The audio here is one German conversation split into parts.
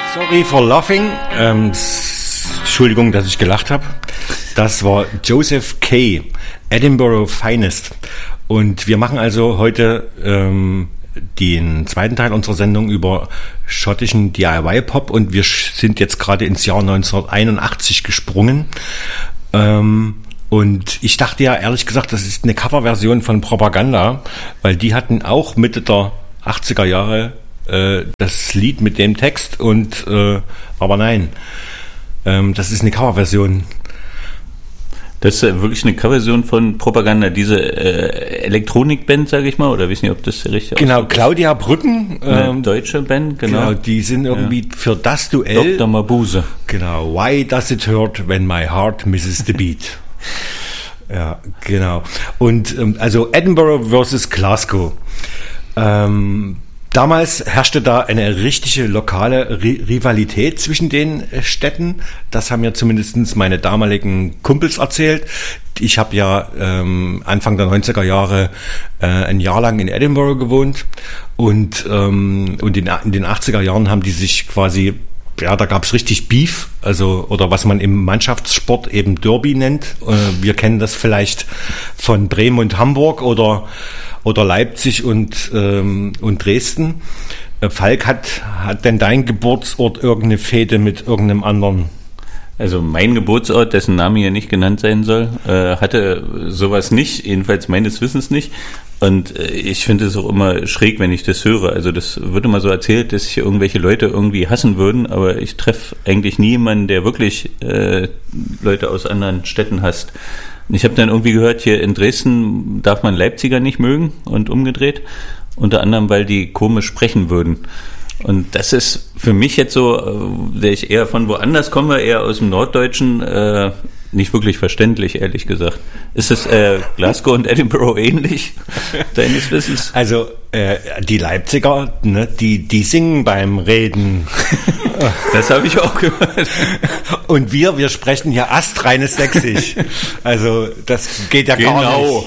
Sorry for laughing. Entschuldigung, dass ich gelacht habe. Das war Joseph Kay, Edinburgh Finest. Und wir machen also heute den zweiten Teil unserer Sendung über schottischen DIY-Pop und wir sind jetzt gerade ins Jahr 1981 gesprungen. Und ich dachte ja ehrlich gesagt, das ist eine Coverversion von Propaganda, weil die hatten auch Mitte der 80er Jahre das Lied mit dem Text und aber nein, das ist eine Coverversion. Das ist wirklich eine Coverversion von Propaganda, diese Elektronikband, sage ich mal, oder wissen Sie, ob das richtig Genau, aussieht? Claudia Brücken. Eine deutsche Band, genau. Die sind irgendwie für das Duell. Dr. Mabuse. Genau, Why Does It Hurt When My Heart Misses the Beat? Ja, genau. Und also Edinburgh versus Glasgow. Damals herrschte da eine richtige lokale Rivalität zwischen den Städten. Das haben mir zumindest meine damaligen Kumpels erzählt. Ich habe ja Anfang der 90er Jahre ein Jahr lang in Edinburgh gewohnt und in den 80er Jahren haben die sich quasi, ja, da gab's richtig Beef, also oder was man im Mannschaftssport eben Derby nennt. Wir kennen das vielleicht von Bremen und Hamburg oder Leipzig und Dresden. Falk, hat denn dein Geburtsort irgendeine Fehde mit irgendeinem anderen? Also mein Geburtsort, dessen Name hier nicht genannt sein soll, hatte sowas nicht, jedenfalls meines Wissens nicht. Und ich finde es auch immer schräg, wenn ich das höre. Also das wird immer so erzählt, dass sich irgendwelche Leute irgendwie hassen würden, aber ich treffe eigentlich nie jemanden, der wirklich Leute aus anderen Städten hasst. Ich habe dann irgendwie gehört, hier in Dresden darf man Leipziger nicht mögen und umgedreht, unter anderem, weil die komisch sprechen würden. Und das ist für mich jetzt so, der ich eher von woanders komme, eher aus dem Norddeutschen, nicht wirklich verständlich, ehrlich gesagt. Ist es Glasgow und Edinburgh ähnlich, deines Wissens? Also die Leipziger, ne, die singen beim Reden. Das habe ich auch gehört. Und wir sprechen ja astreines Sächsisch. Also das geht ja gar nicht.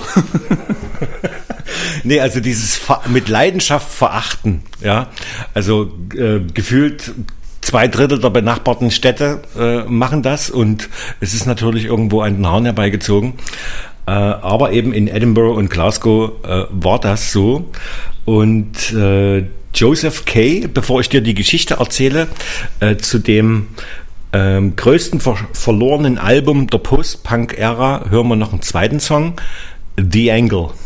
Nee, also dieses mit Leidenschaft verachten, ja. Also gefühlt 2/3 der benachbarten Städte machen das und es ist natürlich irgendwo an den Haaren herbeigezogen. Aber eben in Edinburgh und Glasgow war das so. Und Joseph Kay, bevor ich dir die Geschichte erzähle, zu dem größten verlorenen Album der Post-Punk-Ära hören wir noch einen zweiten Song, The Angle.